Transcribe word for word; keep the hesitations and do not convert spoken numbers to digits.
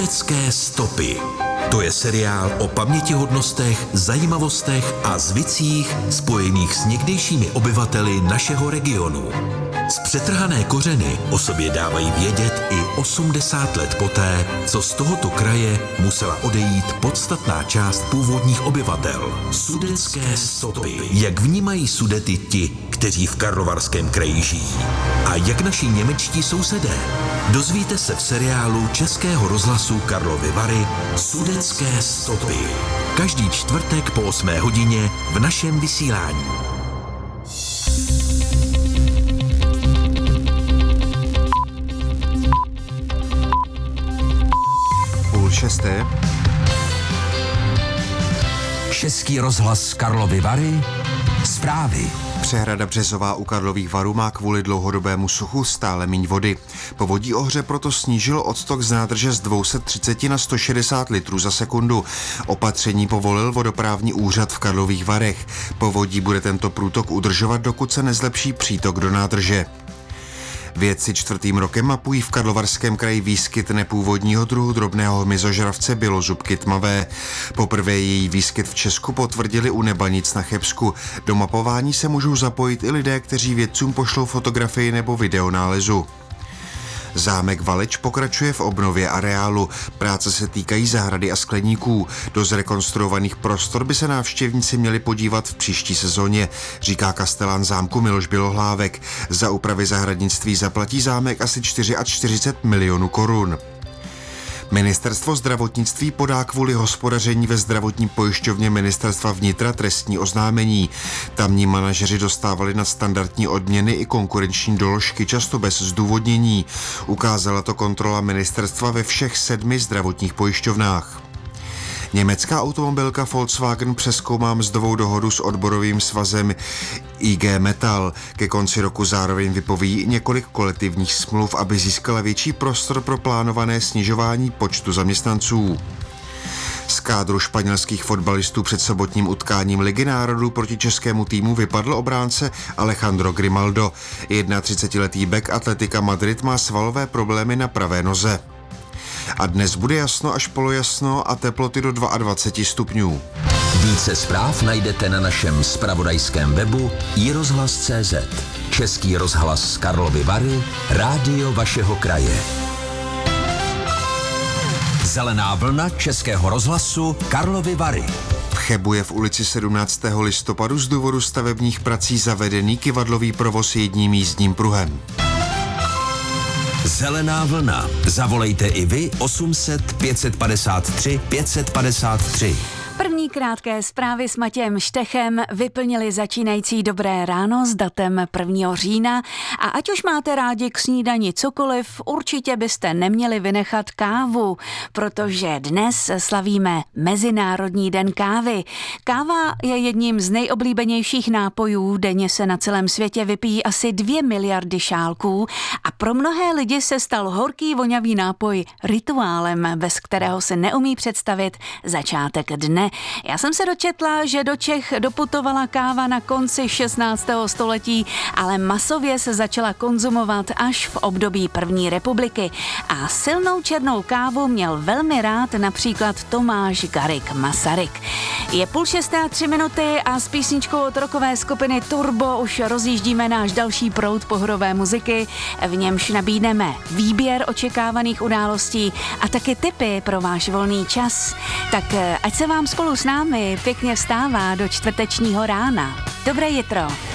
Sudecké stopy. To je seriál o pamětihodnostech, zajímavostech a zvicích spojených s někdejšími obyvateli našeho regionu. Z přetrhané kořeny o sobě dávají vědět i osmdesát let poté, co z tohoto kraje musela odejít podstatná část původních obyvatel. Sudecké stopy. Jak vnímají Sudety ti, kteří v Karlovarském kraji žijí? A jak naši němečtí sousedé? Dozvíte se v seriálu Českého rozhlasu Karlovy Vary Sudecké stopy. Každý čtvrtek po osmé hodině v našem vysílání. Půl šesté. Český rozhlas Karlovy Vary. Zprávy. Přehrada Březová u Karlových Varů má kvůli dlouhodobému suchu stále míň vody. Povodí Ohře proto snížilo odtok z nádrže z dvě stě třicet na sto šedesát litrů za sekundu. Opatření povolil vodoprávní úřad v Karlových Varech. Povodí bude tento průtok udržovat, dokud se nezlepší přítok do nádrže. Vědci čtvrtým rokem mapují v Karlovarském kraji výskyt nepůvodního druhu drobného hmyzožravce bělozubky tmavé. Poprvé její výskyt v Česku potvrdili u Nebanic na Chebsku. Do mapování se můžou zapojit i lidé, kteří vědcům pošlou fotografii nebo video nálezu. Zámek Valeč pokračuje v obnově areálu. Práce se týkají zahrady a skleníků. Do zrekonstruovaných prostor by se návštěvníci měli podívat v příští sezóně, říká kastelán zámku Miloš Bělohlávek. Za úpravy zahradnictví zaplatí zámek asi čtyřicet čtyři milionů korun. Ministerstvo zdravotnictví podá kvůli hospodaření ve zdravotní pojišťovně Ministerstva vnitra trestní oznámení. Tamní manažeři dostávali nadstandardní odměny i konkurenční doložky, často bez zdůvodnění. Ukázala to kontrola ministerstva ve všech sedmi zdravotních pojišťovnách. Německá automobilka Volkswagen přezkoumá mzdovou dohodu s odborovým svazem I G Metall. Ke konci roku zároveň vypoví několik kolektivních smluv, aby získala větší prostor pro plánované snižování počtu zaměstnanců. Z kádru španělských fotbalistů před sobotním utkáním Ligy národů proti českému týmu vypadl obránce Alejandro Grimaldo. třicetiletý bek Atletika Madrid má svalové problémy na pravé noze. A dnes bude jasno až polojasno a teploty do dvacet dva stupňů. Více zpráv najdete na našem zpravodajském webu i rozhlas tečka cé zet. Český rozhlas Karlovy Vary, rádio vašeho kraje. Zelená vlna Českého rozhlasu Karlovy Vary. V Chebu je v ulici sedmnáctého listopadu z důvodu stavebních prací zavedený kyvadlový provoz jedním jízdním pruhem. Zelená vlna. Zavolejte i vy osm set pět padesát tři pět padesát tři. První krátké zprávy s Matějem Štechem vyplnili začínající Dobré ráno s datem prvního října a ať už máte rádi k snídani cokoliv, určitě byste neměli vynechat kávu, protože dnes slavíme Mezinárodní den kávy. Káva je jedním z nejoblíbenějších nápojů, denně se na celém světě vypíjí asi dvě miliardy šálků a pro mnohé lidi se stal horký voňavý nápoj rituálem, bez kterého se neumí představit začátek dne. Já jsem se dočetla, že do Čech doputovala káva na konci šestnáctého století, ale masově se začala konzumovat až v období první republiky. A silnou černou kávu měl velmi rád například Tomáš Garrigue Masaryk. Je půl šesté a tři minuty a s písničkou od rockové skupiny Turbo už rozjíždíme náš další proud pohorové muziky, v němž nabídneme výběr očekávaných událostí a taky tipy pro váš volný čas. Tak ať se vám spolu s námi pěkně vstává do čtvrtečního rána. Dobré jitro.